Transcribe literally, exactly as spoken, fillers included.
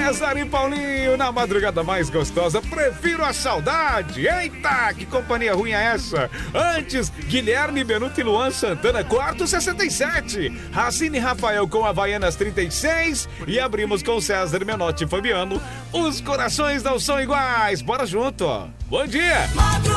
César e Paulinho, na madrugada mais gostosa, prefiro a saudade. Eita, que companhia ruim é essa? Antes, Guilherme Benuto e Luan Santana, quarto sessenta e sete. Racine e Rafael com Havaianas trinta e seis. E abrimos com César Menotti e Fabiano. Os corações não são iguais. Bora junto. Bom dia.